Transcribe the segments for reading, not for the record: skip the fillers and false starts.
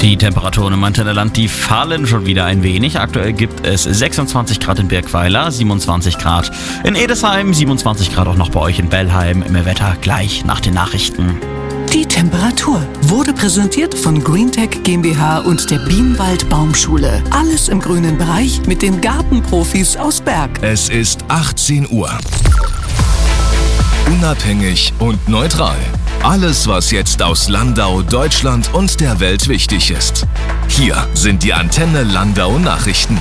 Die Temperaturen im Antennenland, die fallen schon wieder ein wenig. Aktuell gibt es 26 Grad in Birkweiler, 27 Grad in Edesheim, 27 Grad auch noch bei euch in Bellheim. Im Wetter gleich nach den Nachrichten. Die Temperatur wurde präsentiert von GreenTech GmbH und der Bienenwald Baumschule. Alles im grünen Bereich mit den Gartenprofis aus Berg. Es ist 18 Uhr. Unabhängig und neutral. Alles, was jetzt aus Landau, Deutschland und der Welt wichtig ist. Hier sind die Antenne Landau Nachrichten.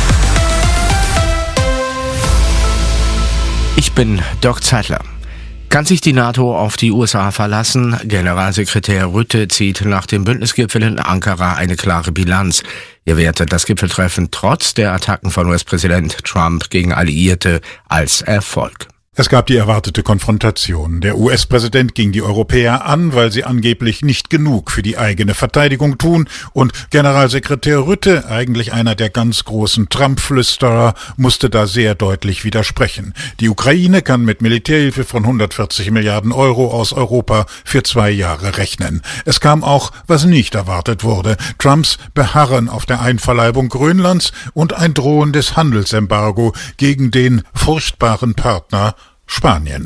Ich bin Dirk Zeitler. Kann sich die NATO auf die USA verlassen? Generalsekretär Rutte zieht nach dem Bündnisgipfel in Ankara eine klare Bilanz. Er wertet das Gipfeltreffen trotz der Attacken von US-Präsident Trump gegen Alliierte als Erfolg. Es gab die erwartete Konfrontation. Der US-Präsident ging die Europäer an, weil sie angeblich nicht genug für die eigene Verteidigung tun, und Generalsekretär Rutte, eigentlich einer der ganz großen Trump-Flüsterer, musste da sehr deutlich widersprechen. Die Ukraine kann mit Militärhilfe von 140 Milliarden Euro aus Europa für 2 Jahre rechnen. Es kam auch, was nicht erwartet wurde: Trumps Beharren auf der Einverleibung Grönlands und ein drohendes Handelsembargo gegen den furchtbaren Partner Spanien.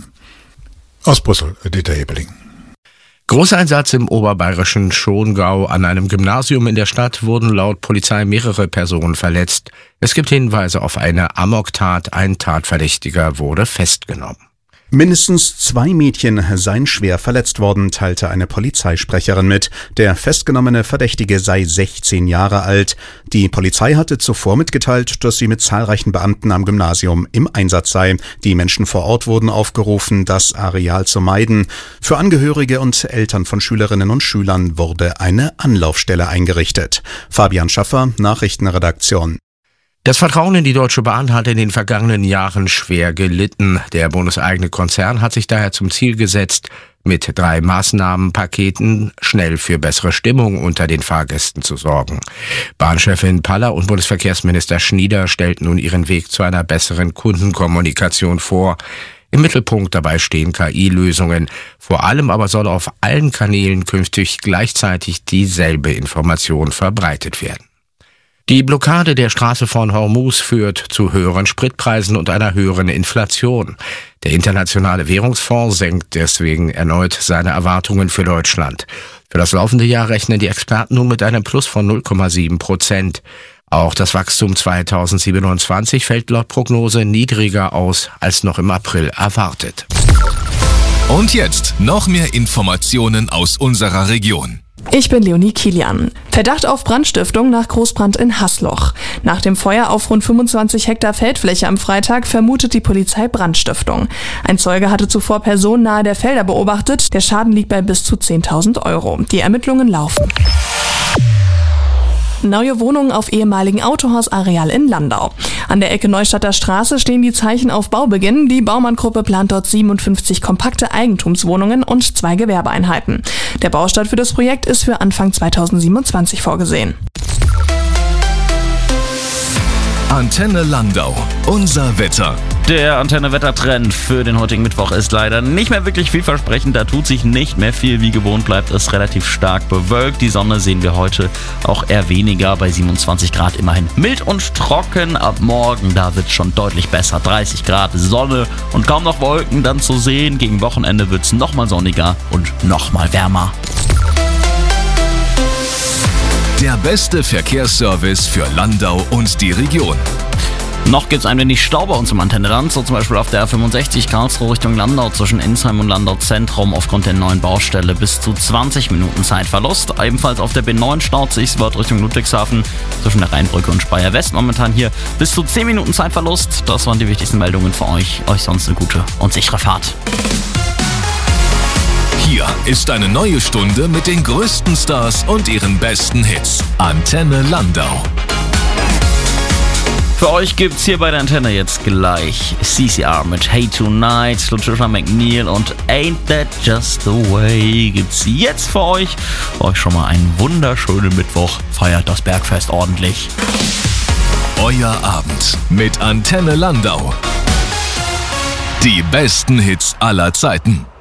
Aus Brüssel, Dieter Hebeling. Großeinsatz im oberbayerischen Schongau. An einem Gymnasium in der Stadt wurden laut Polizei mehrere Personen verletzt. Es gibt Hinweise auf eine Amoktat. Ein Tatverdächtiger wurde festgenommen. Mindestens 2 Mädchen seien schwer verletzt worden, teilte eine Polizeisprecherin mit. Der festgenommene Verdächtige sei 16 Jahre alt. Die Polizei hatte zuvor mitgeteilt, dass sie mit zahlreichen Beamten am Gymnasium im Einsatz sei. Die Menschen vor Ort wurden aufgerufen, das Areal zu meiden. Für Angehörige und Eltern von Schülerinnen und Schülern wurde eine Anlaufstelle eingerichtet. Fabian Schaffer, Nachrichtenredaktion. Das Vertrauen in die Deutsche Bahn hat in den vergangenen Jahren schwer gelitten. Der bundeseigene Konzern hat sich daher zum Ziel gesetzt, mit 3 Maßnahmenpaketen schnell für bessere Stimmung unter den Fahrgästen zu sorgen. Bahnchefin Paller und Bundesverkehrsminister Schnieder stellten nun ihren Weg zu einer besseren Kundenkommunikation vor. Im Mittelpunkt dabei stehen KI-Lösungen. Vor allem aber soll auf allen Kanälen künftig gleichzeitig dieselbe Information verbreitet werden. Die Blockade der Straße von Hormuz führt zu höheren Spritpreisen und einer höheren Inflation. Der Internationale Währungsfonds senkt deswegen erneut seine Erwartungen für Deutschland. Für das laufende Jahr rechnen die Experten nun mit einem Plus von 0,7%. Auch das Wachstum 2027 fällt laut Prognose niedriger aus als noch im April erwartet. Und jetzt noch mehr Informationen aus unserer Region. Ich bin Leonie Kilian. Verdacht auf Brandstiftung nach Großbrand in Haßloch. Nach dem Feuer auf rund 25 Hektar Feldfläche am Freitag vermutet die Polizei Brandstiftung. Ein Zeuge hatte zuvor Personen nahe der Felder beobachtet. Der Schaden liegt bei bis zu 10.000 Euro. Die Ermittlungen laufen. Neue Wohnungen auf ehemaligen Autohausareal in Landau. An der Ecke Neustadter Straße stehen die Zeichen auf Baubeginn. Die Baumann-Gruppe plant dort 57 kompakte Eigentumswohnungen und 2 Gewerbeeinheiten. Der Baustart für das Projekt ist für Anfang 2027 vorgesehen. Antenne Landau, unser Wetter. Der Antenne-Wettertrend für den heutigen Mittwoch ist leider nicht mehr wirklich vielversprechend. Da tut sich nicht mehr viel. Wie gewohnt bleibt es relativ stark bewölkt. Die Sonne sehen wir heute auch eher weniger, bei 27 Grad immerhin mild und trocken. Ab morgen, da wird es schon deutlich besser. 30 Grad Sonne und kaum noch Wolken dann zu sehen. Gegen Wochenende wird es nochmal sonniger und nochmal wärmer. Der beste Verkehrsservice für Landau und die Region. Noch gibt es ein wenig Stau bei uns im Antennenland, so zum Beispiel auf der A65 Karlsruhe Richtung Landau zwischen Insheim und Landau Zentrum aufgrund der neuen Baustelle bis zu 20 Minuten Zeitverlust. Ebenfalls auf der B9 staut sich Richtung Ludwigshafen zwischen der Rheinbrücke und Speyer West momentan hier bis zu 10 Minuten Zeitverlust. Das waren die wichtigsten Meldungen für euch. Euch sonst eine gute und sichere Fahrt. Hier ist eine neue Stunde mit den größten Stars und ihren besten Hits. Antenne Landau. Für euch gibt's hier bei der Antenne jetzt gleich CCR mit Hey Tonight, Latricia McNeil und Ain't That Just the Way gibt's jetzt für euch. Für euch schon mal einen wunderschönen Mittwoch. Feiert das Bergfest ordentlich. Euer Abend mit Antenne Landau. Die besten Hits aller Zeiten.